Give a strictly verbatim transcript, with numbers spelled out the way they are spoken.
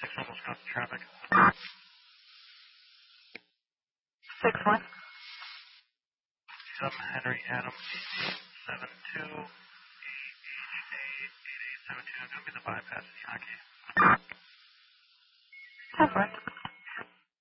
six one, Wisconsin traffic. six one. seven Henry Adams, seven two, A H eight eight eight seven two. Going to be the bypass Yankee. ten four.